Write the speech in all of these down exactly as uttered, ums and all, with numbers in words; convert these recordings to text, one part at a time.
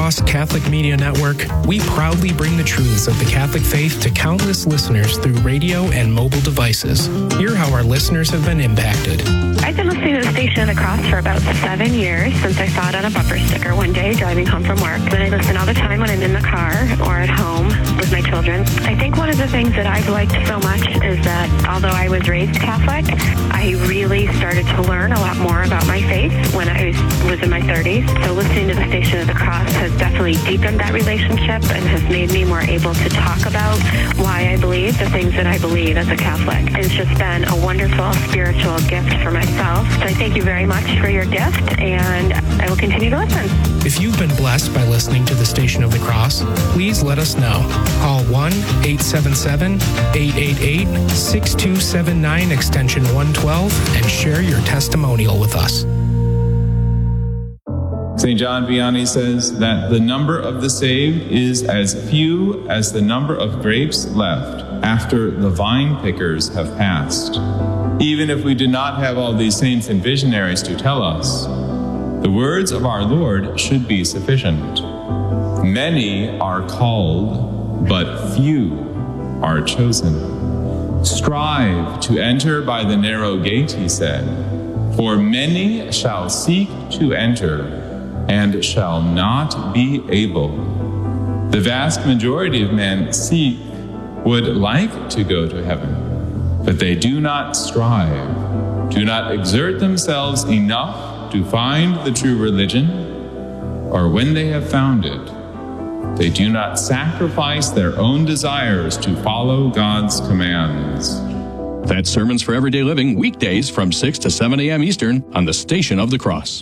Cross Catholic Media Network, we proudly bring the truths of the Catholic faith to countless listeners through radio and mobile devices. Hear how our listeners have been impacted. I've been listening to the Station of the Cross for about seven years since I saw it on a bumper sticker one day driving home from work. Then I listen all the time when I'm in the car or at home with my children. I think one of the things that I've liked so much is that although I was raised Catholic, I really started to learn a lot more about my faith when I was in my thirties. So listening to the Station of the Cross has definitely deepened that relationship and has made me more able to talk about why I believe the things that I believe as a Catholic. It's just been a wonderful spiritual gift for myself. So I thank you very much for your gift, and I will continue to listen. If you've been blessed by listening to the Station of the Cross, please let us know. Call one eight seven seven, eight eight eight, six two seven nine extension one twelve and share your testimonial with us. Saint John Vianney says that the number of the saved is as few as the number of grapes left after the vine pickers have passed. Even if we do not have all these saints and visionaries to tell us, the words of our Lord should be sufficient. Many are called, but few are chosen. Strive to enter by the narrow gate, he said, for many shall seek to enter and shall not be able. The vast majority of men seek, would like to go to heaven, but they do not strive, do not exert themselves enough to find the true religion, or when they have found it, they do not sacrifice their own desires to follow God's commands. That's Sermons for Everyday Living, weekdays from six to seven a.m. Eastern on the Station of the Cross.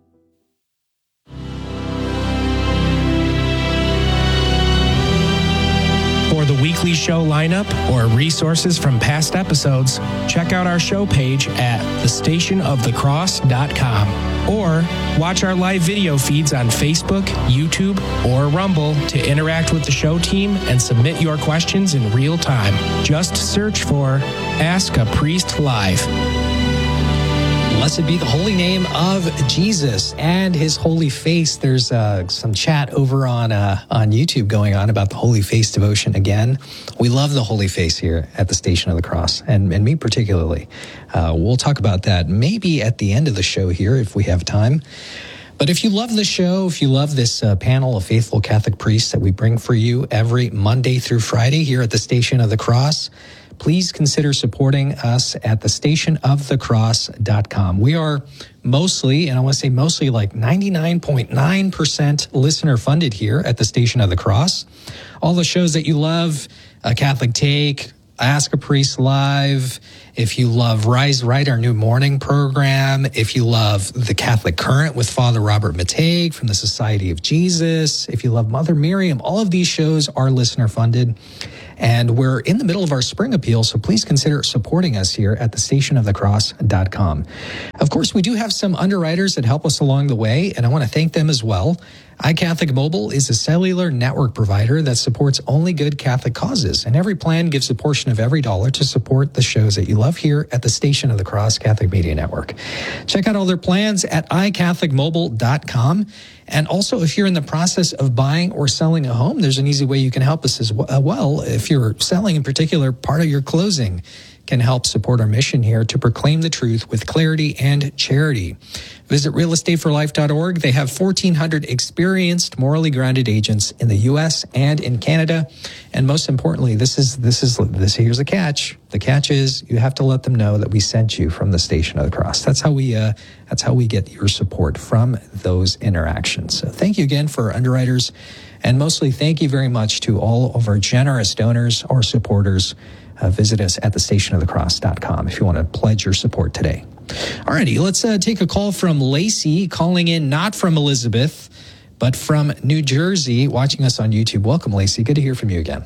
For the weekly show lineup or resources from past episodes, check out our show page at the station of the cross dot com or watch our live video feeds on Facebook, YouTube, or Rumble to interact with the show team and submit your questions in real time. Just search for Ask a Priest Live. Blessed be the holy name of Jesus and his holy face. There's uh, some chat over on uh, on YouTube going on about the Holy Face devotion again. We love the Holy Face here at the Station of the Cross, and, and me particularly. Uh, we'll talk about that maybe at the end of the show here if we have time. But if you love the show, if you love this uh, panel of faithful Catholic priests that we bring for you every Monday through Friday here at the Station of the Cross, please consider supporting us at the station of the cross dot com. We are mostly, and I want to say mostly like ninety-nine point nine percent listener funded here at the Station of the Cross. All the shows that you love, a Catholic Take, Ask a Priest Live, if you love Rise Right, our new morning program, if you love The Catholic Current with Father Robert Matei from the Society of Jesus, if you love Mother Miriam, all of these shows are listener funded. And we're in the middle of our spring appeal, so please consider supporting us here at the station of the cross dot com. Of course, we do have some underwriters that help us along the way, and I want to thank them as well. iCatholic Mobile is a cellular network provider that supports only good Catholic causes, and every plan gives a portion of every dollar to support the shows that you love here at the Station of the Cross Catholic Media Network. Check out all their plans at i catholic mobile dot com. And also, if you're in the process of buying or selling a home, there's an easy way you can help us as well. If you're selling in particular, part of your closing can help support our mission here to proclaim the truth with clarity and charity. Visit real estate for life dot org. They have fourteen hundred experienced, morally grounded agents in the U S and in Canada. And most importantly, this is this is this here's the catch. The catch is you have to let them know that we sent you from the Station of the Cross. That's how we uh, that's how we get your support from those interactions. So thank you again for our underwriters, and mostly thank you very much to all of our generous donors or supporters. Uh, visit us at the station of the cross dot com if you want to pledge your support today. Alrighty, let's uh, take a call from Lacey, calling in not from Elizabeth, but from New Jersey, watching us on YouTube. Welcome, Lacey. Good to hear from you again.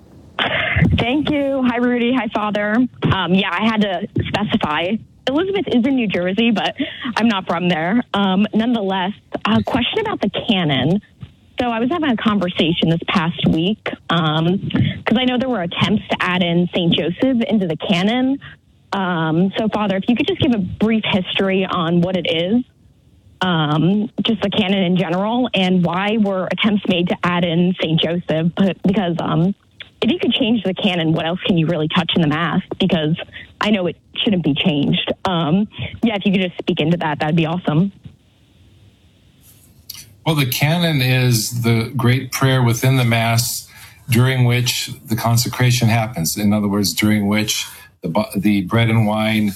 Thank you. Hi, Rudy. Hi, Father. Um, yeah, I had to specify. Elizabeth is in New Jersey, but I'm not from there. Um, nonetheless, a question about the canon. So I was having a conversation this past week because um, I know there were attempts to add in Saint Joseph into the canon. Um, so, Father, if you could just give a brief history on what it is. um, just the canon in general, and why were attempts made to add in Saint Joseph? Because um, if you could change the canon, what else can you really touch in the Mass? Because I know it shouldn't be changed. Um, yeah, if you could just speak into that, that'd be awesome. Well, the canon is the great prayer within the Mass during which the consecration happens. In other words, during which the, the bread and wine,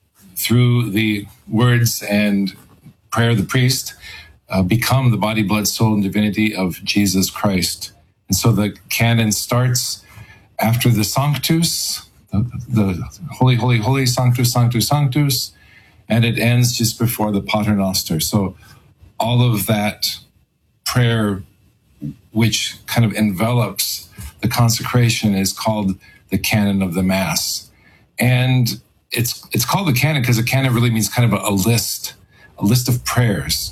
through the words and prayer of the priest, uh, become the body, blood, soul, and divinity of Jesus Christ. And so the canon starts after the Sanctus, the, the Holy, Holy, Holy, Sanctus, Sanctus, Sanctus, and it ends just before the Pater Noster. So all of that prayer, which kind of envelops the consecration, is called the canon of the Mass. And it's it's called the canon because a canon really means kind of a, a list, a list of prayers.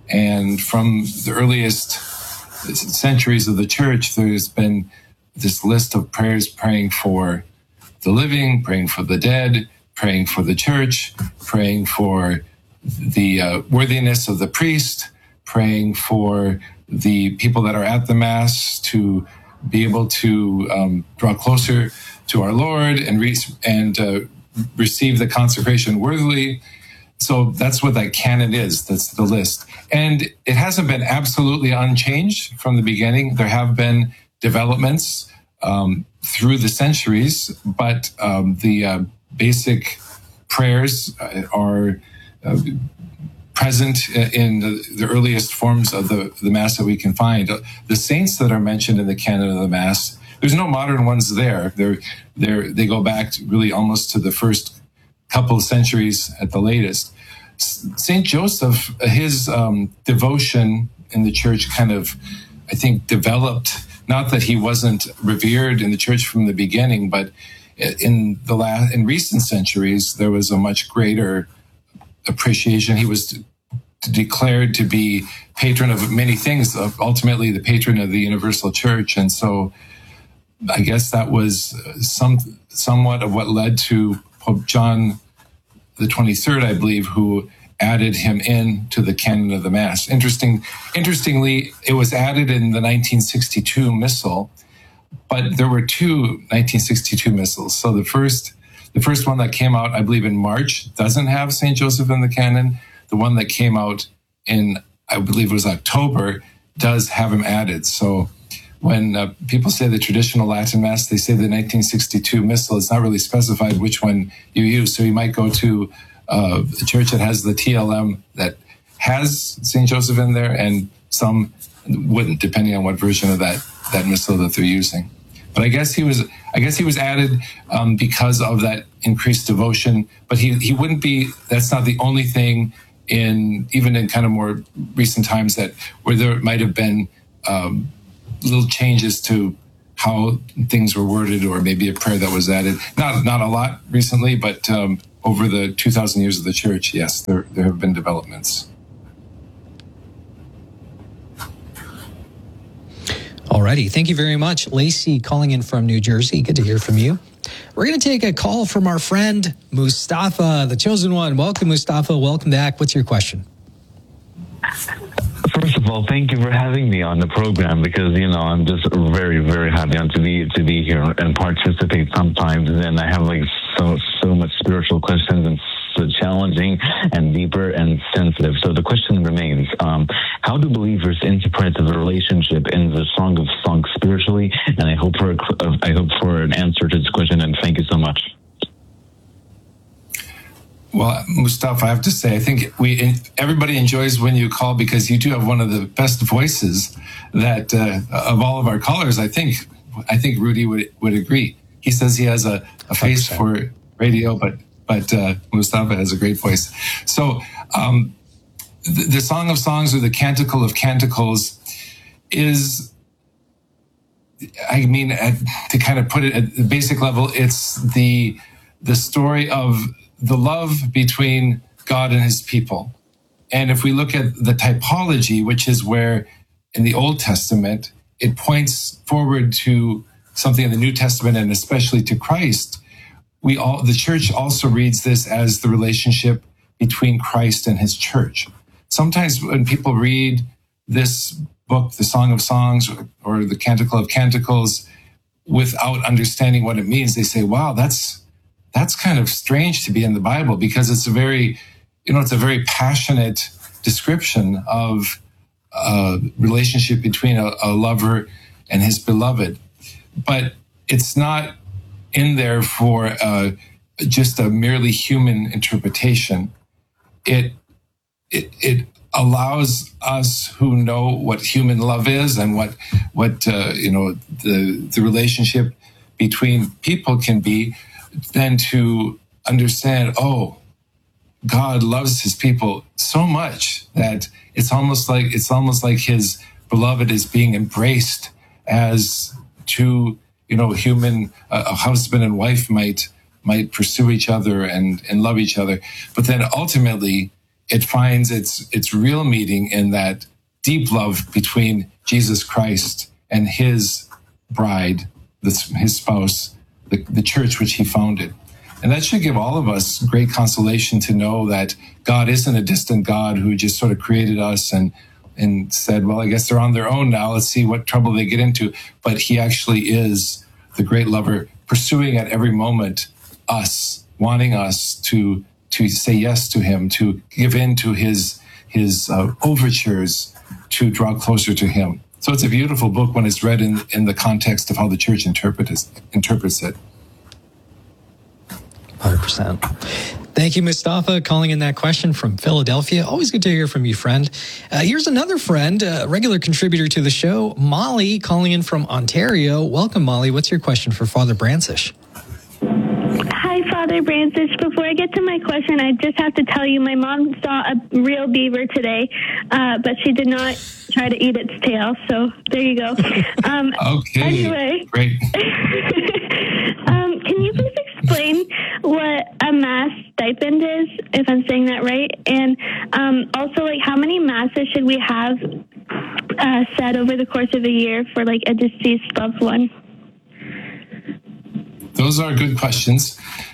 And from the earliest centuries of the Church, there's been this list of prayers praying for the living, praying for the dead, praying for the Church, praying for the uh, worthiness of the priest, praying for the people that are at the Mass to be able to um, draw closer to our Lord and re- and uh, receive the consecration worthily. So that's what that canon is. That's the list. And it hasn't been absolutely unchanged from the beginning. There have been developments um, through the centuries, but um, the uh, basic prayers are uh, present in the, the earliest forms of the, the Mass that we can find. The saints that are mentioned in the canon of the Mass, there's no modern ones there. They're, they're, they go back to really almost to the first couple of centuries at the latest. Saint Joseph, his um, devotion in the Church kind of, I think, developed, not that he wasn't revered in the Church from the beginning, but in the last, in recent centuries, there was a much greater appreciation. He was declared to be patron of many things, ultimately the patron of the universal Church. And so I guess that was some somewhat of what led to Pope John the twenty-third, I believe, who added him in to the canon of the Mass. Interesting, interestingly, it was added in the nineteen sixty-two Missal, but there were two nineteen sixty-two Missals. So the first The first one that came out, I believe, in March doesn't have Saint Joseph in the canon. The one that came out in, I believe it was October, does have him added. So when uh, people say the traditional Latin Mass, they say the nineteen sixty-two Missal. It's not really specified which one you use. So you might go to uh, a church that has the T L M that has Saint Joseph in there, and some wouldn't, depending on what version of that, that Missal that they're using. But I guess he was, I guess he was added um, because of that increased devotion. But he he wouldn't be. That's not the only thing in even in kind of more recent times that where there might have been um, little changes to how things were worded, or maybe a prayer that was added. Not not a lot recently, but um, over the two thousand years of the Church, yes, there there have been developments. Alrighty, thank you very much. Lacey calling in from New Jersey. Good to hear from you. We're going to take a call from our friend Mustafa, the chosen one. Welcome, Mustafa. Welcome back. What's your question? First of all, thank you for having me on the program, because, you know, I'm just very, very happy to be to be here and participate sometimes. And I have like so so much spiritual questions, and so challenging and deeper and sensitive. So the question remains, um, how do believers interpret the relationship in the Song of Songs spiritually? And I hope for a, I hope for an answer to this question, and thank you so much. Well, Mustafa, I have to say, I think we everybody enjoys when you call, because you do have one of the best voices that uh, of all of our callers. I think I think Rudy would would agree. He says he has a, a face for radio, but but uh, Mustafa has a great voice. So um, the, the Song of Songs, or the Canticle of Canticles, is, I mean, at, to kind of put it at the basic level, it's the the story of the love between God and his people. And if we look at the typology, which is where in the Old Testament, it points forward to something in the New Testament, and especially to Christ, we all, the church also reads this as the relationship between Christ and his church. sometimes when people read this book, the Song of Songs or, or the Canticle of Canticles, without understanding what it means, they say, wow, that's that's kind of strange to be in the Bible, because it's a very, you know, it's a very passionate description of a relationship between a, a lover and his beloved. But it's not in there for uh, just a merely human interpretation. It, it, it allows us who know what human love is and what, what uh, you know, the, the relationship between people can be, then to understand, oh, God loves his people so much that it's almost like it's almost like his beloved is being embraced as two, you know, human, uh, a husband and wife might might pursue each other and, and love each other. But then ultimately it finds its its real meaning in that deep love between Jesus Christ and his bride, this, his spouse, the, the church which he founded. And that should give all of us great consolation to know that God isn't a distant God who just sort of created us and and said, well, I guess they're on their own now. Let's see what trouble they get into. But he actually is the great lover, pursuing at every moment us, wanting us to to say yes to him, to give in to his his uh, overtures, to draw closer to him. So it's a beautiful book when it's read in, in the context of how the church interprets interprets it. one hundred percent. Thank you, Mustafa, calling in that question from Philadelphia. Always good to hear from you, friend. Uh, here's another friend, a regular contributor to the show, Molly, calling in from Ontario. Welcome, Molly. What's your question for Father Brancish? Hi, Father Brancish. Before I get to my question, I just have to tell you my mom saw a real beaver today, uh, but she did not try to eat its tail. So there you go. Um, okay. Anyway. Great. um, can you please explain what a mass stipend is, if I'm saying that right? And um, also, like, how many masses should we have uh, said over the course of a year for, like, a deceased loved one? Those are good questions.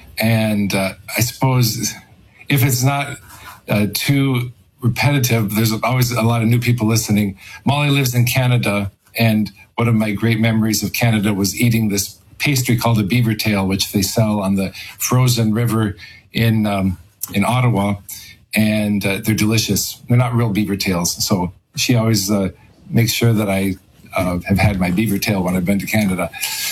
And uh, I suppose if it's not uh, too repetitive, there's always a lot of new people listening. Molly lives in Canada, and one of my great memories of Canada was eating this pastry called a beaver tail, which they sell on the frozen river in um, in Ottawa, and uh, they're delicious. They're not real beaver tails, so she always uh, makes sure that I uh, have had my beaver tail when I've been to Canada.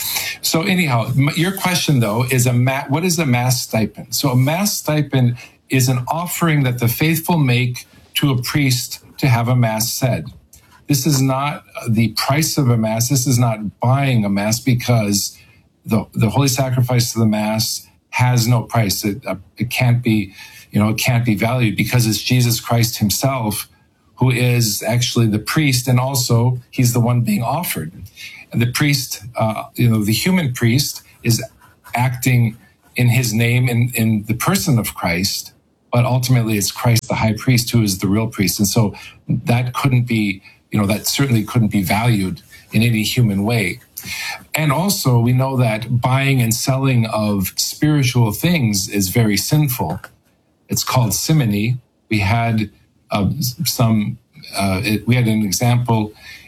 So anyhow, your question though is a ma- what is a mass stipend? So a mass stipend is an offering that the faithful make to a priest to have a mass said. This is not the price of a mass. This is not buying a mass, because the the holy sacrifice of the mass has no price. It, uh, it can't be, you know, it can't be valued, because it's Jesus Christ himself who is actually the priest, and also he's the one being offered. And the priest, uh, you know, the human priest is acting in his name in, in the person of Christ, but ultimately it's Christ, the high priest, who is the real priest. And so that couldn't be, you know, that certainly couldn't be valued in any human way. And also we know that buying and selling of spiritual things is very sinful. It's called simony. We had uh, some, uh, it, we had an example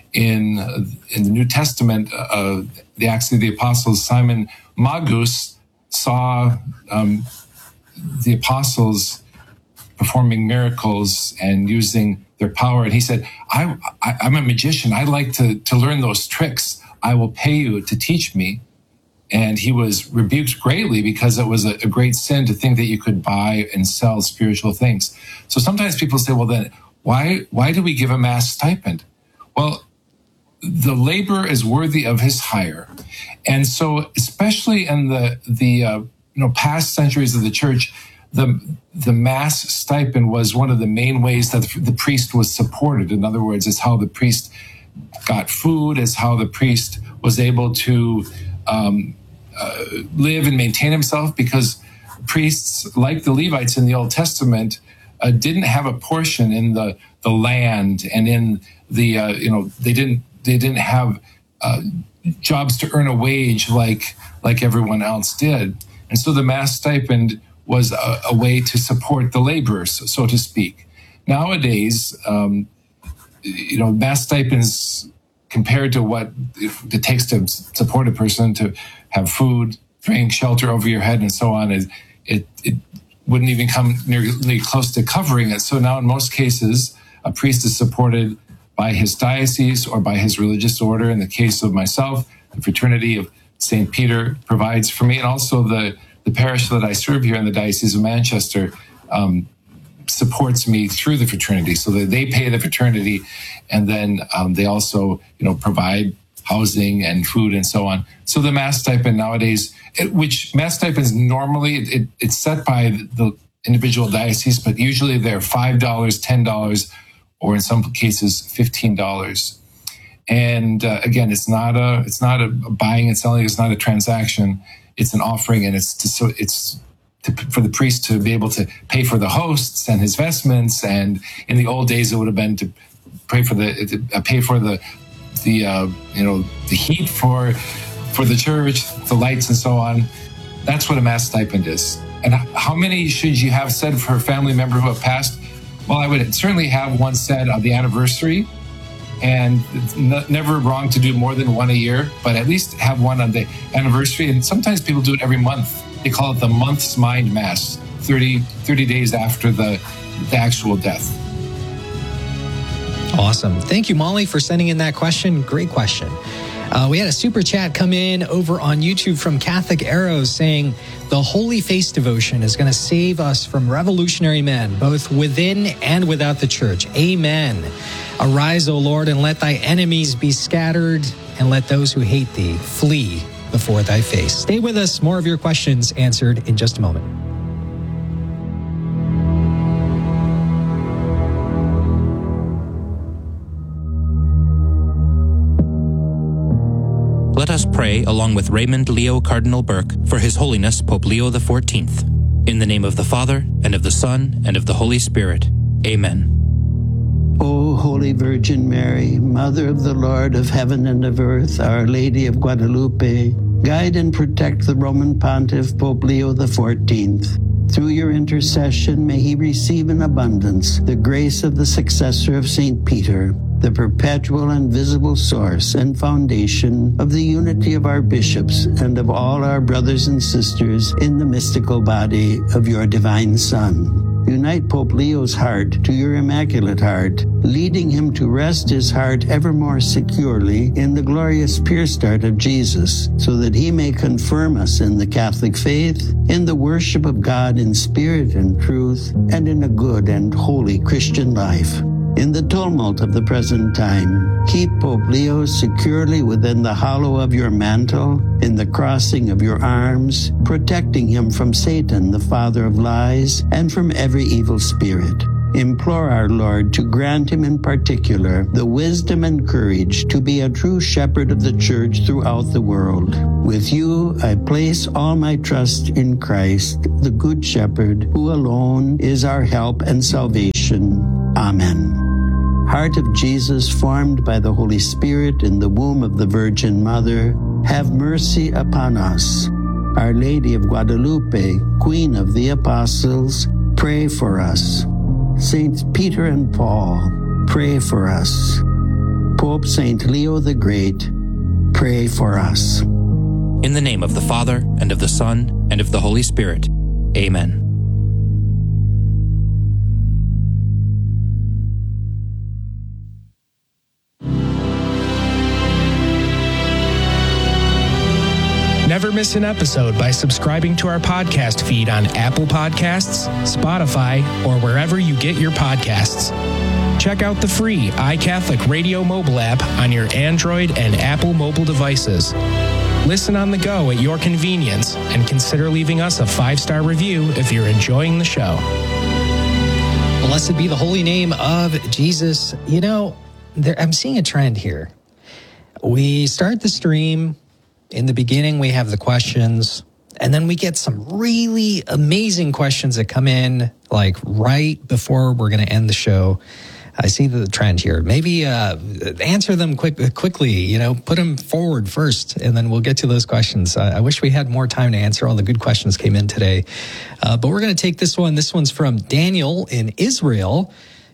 in uh, in the New Testament, uh, the Acts of the Apostles. Simon Magus saw um, the apostles performing miracles and using their power, and he said, I, I, I'm a magician. I like to, to learn those tricks. I will pay you to teach me. And he was rebuked greatly, because it was a, a great sin to think that you could buy and sell spiritual things. So sometimes people say, well, then why why do we give a mass stipend? Well, the laborer is worthy of his hire. And so especially in the the uh, you know past centuries of the church, the the mass stipend was one of the main ways that the priest was supported. In other words, it's how the priest got food, it's how the priest was able to um, uh, live and maintain himself, because priests, like the Levites in the Old Testament, uh, didn't have a portion in the the land and in the uh, you know they didn't they didn't have uh, jobs to earn a wage like like everyone else did. And so the mass stipend was a, a way to support the laborers, so to speak. nowadays, um, you know, mass stipends compared to what it takes to support a person to have food, drink, shelter over your head, and so on, it, it, it wouldn't even come nearly close to covering it. So now in most cases, a priest is supported by his diocese or by his religious order. In the case of myself, the Fraternity of Saint Peter provides for me, and also the, the parish that I serve here in the Diocese of Manchester um, supports me through the fraternity, so that they pay the fraternity, and then um, they also, you know, provide housing and food and so on. So the mass stipend nowadays, it, which mass stipends normally, it, it's set by the individual diocese, but usually they're five dollars, ten dollars, or in some cases fifteen dollars. And uh, again, it's not a it's not a buying and selling. It's not a transaction. It's an offering, and it's to, so it's to, for the priest to be able to pay for the hosts and his vestments. And in the old days, it would have been to pay for the to pay for the the uh, you know the heat for for the church, the lights, and so on. That's what a mass stipend is. And how many should you have said for a family member who have passed? Well, I would certainly have one said on the anniversary, and it's n- never wrong to do more than one a year, but at least have one on the anniversary. And sometimes people do it every month. They call it the month's mind mass, thirty, thirty days after the, the actual death. Awesome. Thank you, Molly, for sending in that question. Great question. Uh, we had a super chat come in over on YouTube from Catholic Arrows saying, the Holy Face devotion is going to save us from revolutionary men, both within and without the church. Amen. Arise, O Lord, and let thy enemies be scattered, and let those who hate thee flee before thy face. Stay with us. More of your questions answered in just a moment. Let us pray along with Raymond Leo Cardinal Burke for His Holiness Pope Leo the fourteenth. In the name of the Father, and of the Son, and of the Holy Spirit. Amen. O Holy Virgin Mary, Mother of the Lord of heaven and of earth, Our Lady of Guadalupe, guide and protect the Roman Pontiff Pope Leo the fourteenth. Through your intercession, may he receive in abundance the grace of the successor of Saint Peter, the perpetual and visible source and foundation of the unity of our bishops and of all our brothers and sisters in the mystical body of your divine Son. Unite Pope Leo's heart to your Immaculate Heart, leading him to rest his heart ever more securely in the glorious pure start of Jesus, so that he may confirm us in the Catholic faith, in the worship of God in spirit and truth, and in a good and holy Christian life. In the tumult of the present time, keep Pope Leo securely within the hollow of your mantle, in the crossing of your arms, protecting him from Satan, the father of lies, and from every evil spirit. Implore our Lord to grant him in particular the wisdom and courage to be a true shepherd of the church throughout the world. With you, I place all my trust in Christ, the Good Shepherd, who alone is our help and salvation. Amen. Heart of Jesus, formed by the Holy Spirit in the womb of the Virgin Mother, have mercy upon us. Our Lady of Guadalupe, Queen of the Apostles, pray for us. Saints Peter and Paul, pray for us. Pope Saint Leo the Great, pray for us. In the name of the Father, and of the Son, and of the Holy Spirit. Amen. Never miss an episode by subscribing to our podcast feed on Apple Podcasts, Spotify, or wherever you get your podcasts. Check out the free iCatholic Radio mobile app on your Android and Apple mobile devices. Listen on the go at your convenience, and consider leaving us a five-star review if you're enjoying the show. Blessed be the holy name of Jesus. You know, there, I'm seeing a trend here. We start the stream. In the beginning, we have the questions, and then we get some really amazing questions that come in, like right before we're going to end the show. I see the trend here. Maybe uh, answer them quick, quickly, you know, put them forward first, and then we'll get to those questions. I, I wish we had more time to answer. All the good questions came in today. Uh, but we're going to take this one. This one's from Daniel in Israel.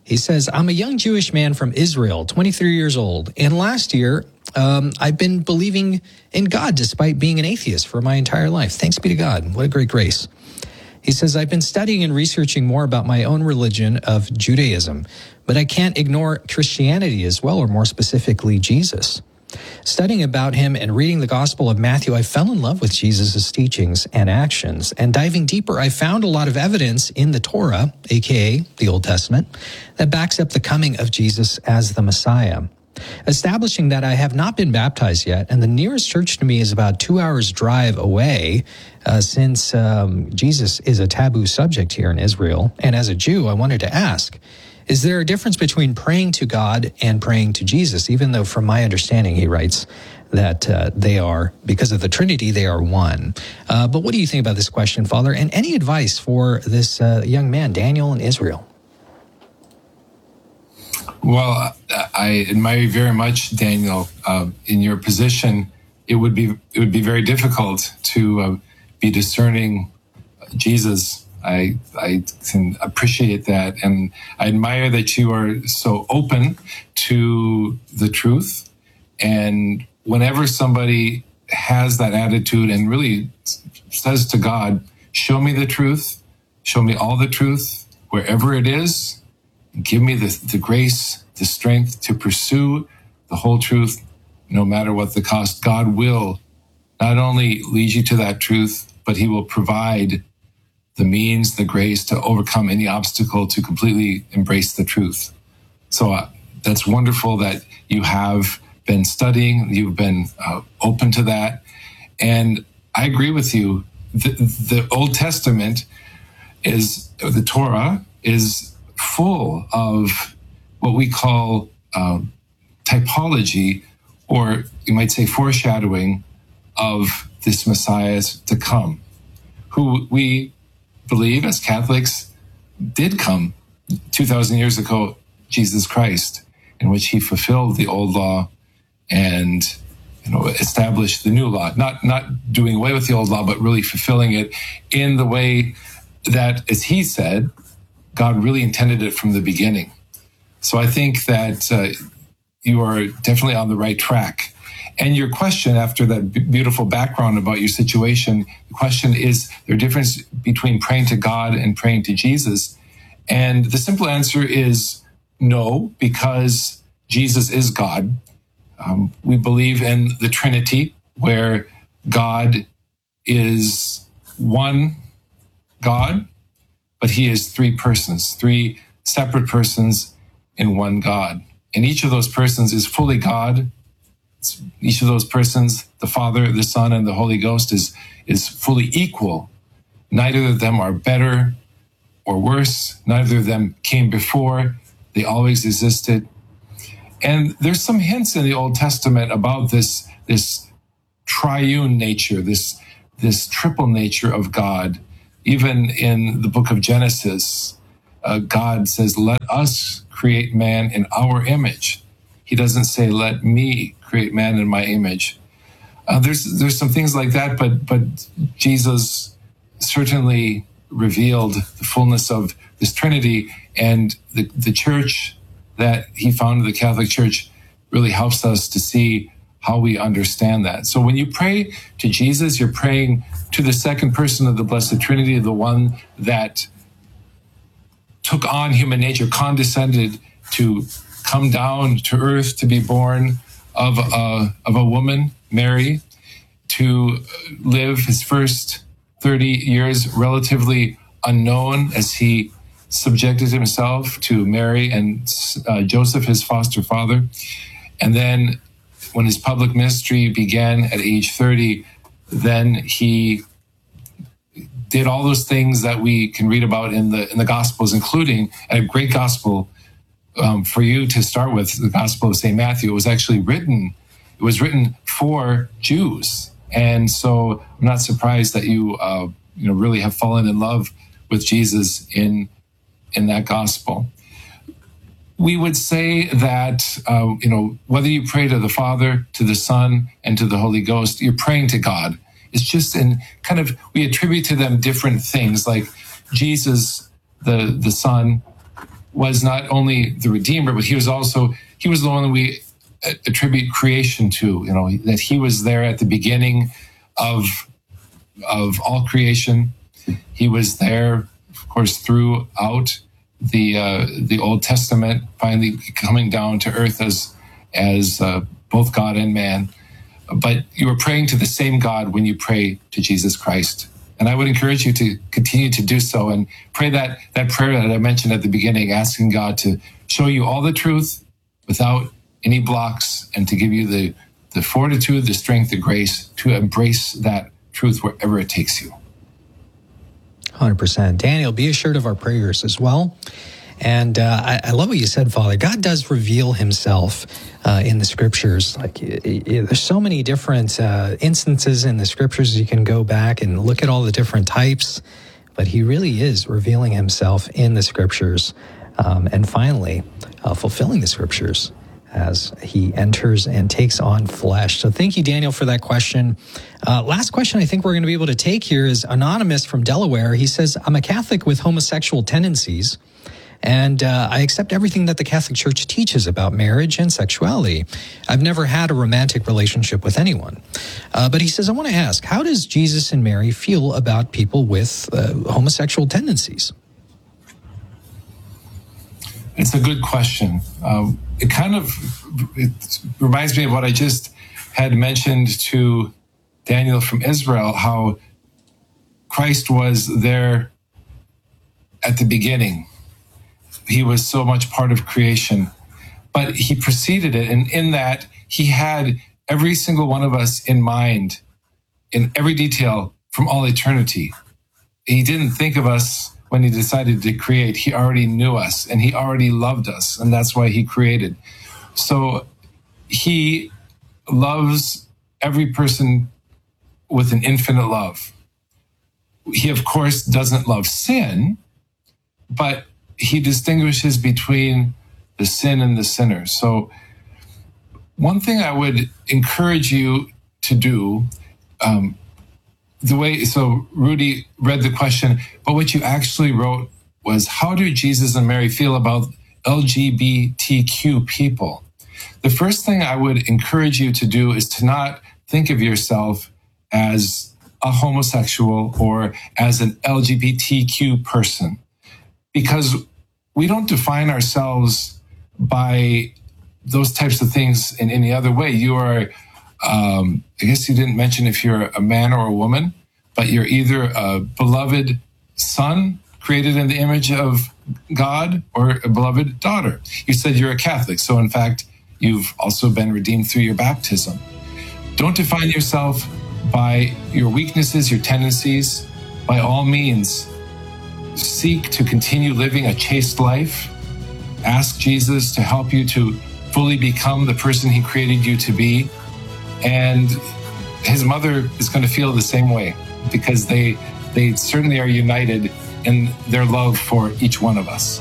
He says, I'm a young Jewish man from Israel, twenty-three years old. And last year, um, I've been believing in God despite being an atheist for my entire life. Thanks be to God. What a great grace. He says, I've been studying and researching more about my own religion of Judaism, but I can't ignore Christianity as well, or more specifically, Jesus. Studying about him and reading the Gospel of Matthew, I fell in love with Jesus' teachings and actions. And diving deeper, I found a lot of evidence in the Torah, aka the Old Testament, that backs up the coming of Jesus as the Messiah. Establishing that I have not been baptized yet, and the nearest church to me is about two hours drive away, uh, since um, Jesus is a taboo subject here in Israel. And as a Jew, I wanted to ask, is there a difference between praying to God and praying to Jesus? Even though from my understanding, he writes that uh, they are, because of the Trinity, they are one. Uh, but what do you think about this question, Father? And any advice for this uh, young man, Daniel in Israel? Well, I admire you very much, Daniel. Uh, in your position, it would be it would be very difficult to uh, be discerning Jesus. I I can appreciate that, and I admire that you are so open to the truth. And whenever somebody has that attitude and really says to God, "Show me the truth, show me all the truth, wherever it is." Give me the, the grace, the strength to pursue the whole truth, no matter what the cost. God will not only lead you to that truth, but he will provide the means, the grace to overcome any obstacle to completely embrace the truth. So uh, that's wonderful that you have been studying, you've been uh, open to that. And I agree with you. The, the Old Testament is, the Torah is full of what we call um, typology, or you might say foreshadowing of this Messiah to come, who we believe as Catholics did come two thousand years ago, Jesus Christ, in which he fulfilled the old law and you know established the new law, not not doing away with the old law, but really fulfilling it in the way that, as he said, God really intended it from the beginning. So I think that uh, you are definitely on the right track. And your question, after that b- beautiful background about your situation, the question is there a difference between praying to God and praying to Jesus? And the simple answer is no, because Jesus is God. Um, we believe in the Trinity, where God is one God, but he is three persons, three separate persons in one God. And each of those persons is fully God. Each of those persons, the Father, the Son, and the Holy Ghost, is, is fully equal. Neither of them are better or worse. Neither of them came before. They always existed. And there's some hints in the Old Testament about this, this triune nature, this, this triple nature of God. Even in the book of Genesis, uh, God says, let us create man in our image. He doesn't say, let me create man in my image. Uh, there's there's some things like that, but but Jesus certainly revealed the fullness of this Trinity, and the, the church that he founded, the Catholic Church, really helps us to see how we understand that. So when you pray to Jesus, you're praying to the second person of the Blessed Trinity, the one that took on human nature, condescended to come down to earth, to be born of a, of a woman, Mary, to live his first thirty years relatively unknown as he subjected himself to Mary and uh, Joseph, his foster father. And then when his public ministry began at age thirty, then he did all those things that we can read about in the in the Gospels, including a great gospel um, for you to start with, the Gospel of Saint Matthew. It was actually written, it was written for Jews. And so I'm not surprised that you, uh, you know, really have fallen in love with Jesus in, in that gospel. We would say that, uh, you know, whether you pray to the Father, to the Son, and to the Holy Ghost, you're praying to God. It's just in kind of, we attribute to them different things, like Jesus, the, the Son, was not only the Redeemer, but he was also, he was the one that we attribute creation to, you know, that he was there at the beginning of, of all creation. He was there, of course, throughout the uh, the Old Testament, finally coming down to earth as as uh, both God and man. But you are praying to the same God when you pray to Jesus Christ. And I would encourage you to continue to do so and pray that, that prayer that I mentioned at the beginning, asking God to show you all the truth without any blocks and to give you the, the fortitude, the strength, the grace to embrace that truth wherever it takes you. one hundred percent. Daniel, be assured of our prayers as well. And uh, I, I love what you said, Father. God does reveal himself uh, in the scriptures. Like it, it, there's so many different uh, instances in the scriptures. You can go back and look at all the different types, but he really is revealing himself in the scriptures. Um, and finally, uh, fulfilling the scriptures as he enters and takes on flesh. So thank you, Daniel, for that question. Uh, last question I think we're going to be able to take here is Anonymous from Delaware. He says, I'm a Catholic with homosexual tendencies, and uh, I accept everything that the Catholic Church teaches about marriage and sexuality. I've never had a romantic relationship with anyone. Uh, but he says, I want to ask, how does Jesus and Mary feel about people with uh, homosexual tendencies? It's a good question. Um, it kind of it reminds me of what I just had mentioned to Daniel from Israel, how Christ was there at the beginning. He was so much part of creation, but he preceded it. And in that, he had every single one of us in mind in every detail from all eternity. He didn't think of us when he decided to create. He already knew us and he already loved us. And that's why he created. So he loves every person with an infinite love. He, of course, doesn't love sin, but he distinguishes between the sin and the sinner. So one thing I would encourage you to do, um, the way, so Rudy read the question, but what you actually wrote was, how do Jesus and Mary feel about L G B T Q people? The first thing I would encourage you to do is to not think of yourself as a homosexual or as an L G B T Q person, because we don't define ourselves by those types of things in any other way. You are, um, I guess you didn't mention if you're a man or a woman, but you're either a beloved son created in the image of God or a beloved daughter. You said you're a Catholic. So in fact, you've also been redeemed through your baptism. Don't define yourself by your weaknesses, your tendencies. By all means, seek to continue living a chaste life. Ask Jesus to help you to fully become the person he created you to be. And his mother is going to feel the same way, because they they certainly are united in their love for each one of us.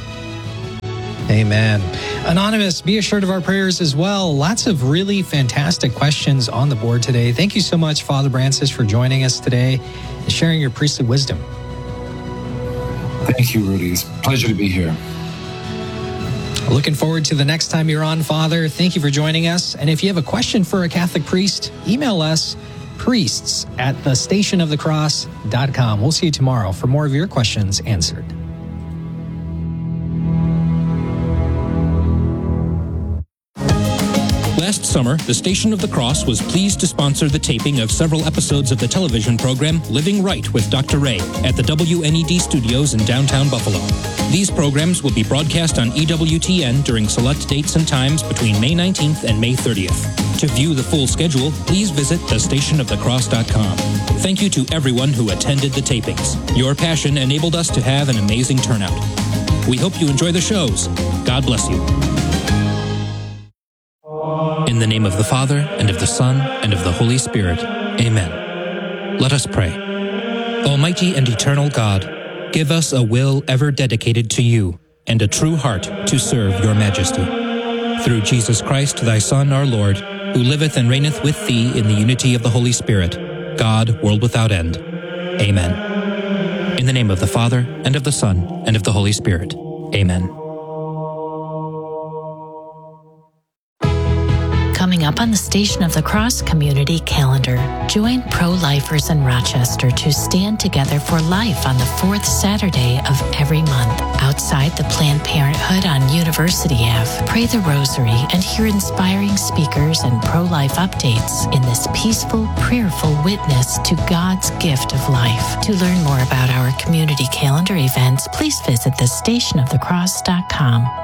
Amen. Anonymous, be assured of our prayers as well. Lots of really fantastic questions on the board today. Thank you so much, Father Brancis, for joining us today and sharing your priestly wisdom. Thank you, Rudy. It's a pleasure to be here. Looking forward to the next time you're on, Father. Thank you for joining us. And if you have a question for a Catholic priest, email us, priests at the station of the cross dot com. We'll see you tomorrow for more of your questions answered. Last summer, the Station of the Cross was pleased to sponsor the taping of several episodes of the television program Living Right with Doctor Ray at the W N E D studios in downtown Buffalo. These programs will be broadcast on E W T N during select dates and times between May nineteenth and May thirtieth. To view the full schedule, please visit the station of the cross dot com. Thank you to everyone who attended the tapings. Your passion enabled us to have an amazing turnout. We hope you enjoy the shows. God bless you. In the name of the Father, and of the Son, and of the Holy Spirit. Amen. Let us pray. Almighty and eternal God, give us a will ever dedicated to you, and a true heart to serve your majesty. Through Jesus Christ, thy Son, our Lord, who liveth and reigneth with thee in the unity of the Holy Spirit, God, world without end. Amen. In the name of the Father, and of the Son, and of the Holy Spirit. Amen. Coming up on the Station of the Cross community calendar, join pro-lifers in Rochester to stand together for life on the fourth Saturday of every month. Outside the Planned Parenthood on University Avenue, pray the rosary and hear inspiring speakers and pro-life updates in this peaceful, prayerful witness to God's gift of life. To learn more about our community calendar events, please visit the station of the cross dot com.